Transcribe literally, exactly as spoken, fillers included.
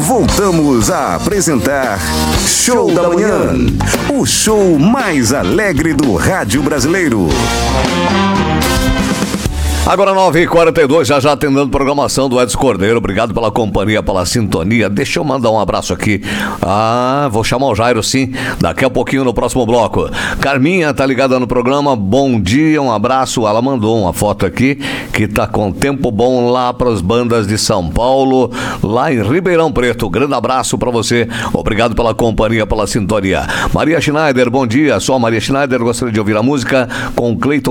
Voltamos a apresentar Show da Manhã, o show mais alegre do rádio brasileiro. Agora nove e quarenta e dois, já já atendendo programação do Edson Cordeiro. Obrigado pela companhia, pela sintonia. Deixa eu mandar um abraço aqui. Ah, vou chamar o Jairo sim, daqui a pouquinho no próximo bloco. Carminha tá ligada no programa, bom dia, um abraço. Ela mandou uma foto aqui que tá com tempo bom lá pras bandas de São Paulo, lá em Ribeirão Preto. Grande abraço pra você, obrigado pela companhia, pela sintonia. Maria Schneider, bom dia, sou a Maria Schneider, gostaria de ouvir a música com Cleiton